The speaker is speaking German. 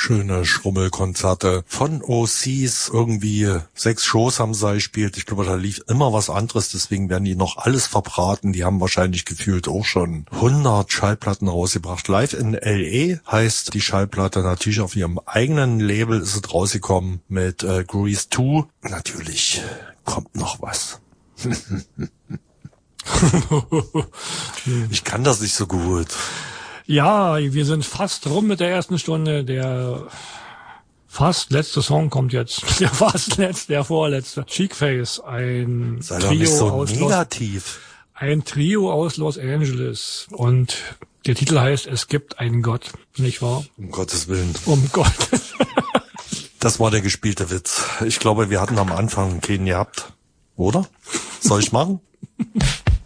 schöne Schrummelkonzerte von OCs. Irgendwie 6 Shows haben sie gespielt. Ich glaube, da lief immer was anderes, deswegen werden die noch alles verbraten. Die haben wahrscheinlich gefühlt auch schon 100 Schallplatten rausgebracht. Live in L.A. heißt die Schallplatte, natürlich auf ihrem eigenen Label ist es rausgekommen mit Grease 2. Natürlich kommt noch was. Ich kann das nicht so gut. Ja, wir sind fast rum mit der ersten Stunde. Der fast letzte Song kommt jetzt. Der vorletzte. Cheekface, ein Sei doch nicht so negativ. Ein Trio aus Los Angeles. Und der Titel heißt Es gibt einen Gott, nicht wahr? Um Gottes Willen. Um Gott. Das war der gespielte Witz. Ich glaube, wir hatten am Anfang keinen gehabt. Oder? Soll ich machen?